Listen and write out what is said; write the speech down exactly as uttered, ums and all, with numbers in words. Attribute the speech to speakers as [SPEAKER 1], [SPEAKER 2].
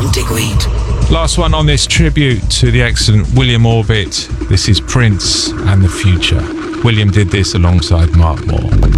[SPEAKER 1] on Digweed.
[SPEAKER 2] Last one on this tribute to the excellent William Orbit. This is Prince and the Future. William did this alongside Mark Moore.